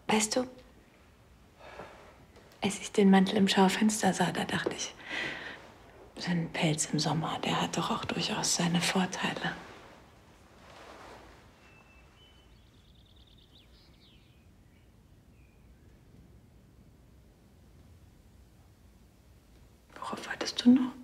Weißt du, als ich den Mantel im Schaufenster sah, da dachte ich, so ein Pelz im Sommer, der hat doch auch durchaus seine Vorteile. Worauf wartest du noch?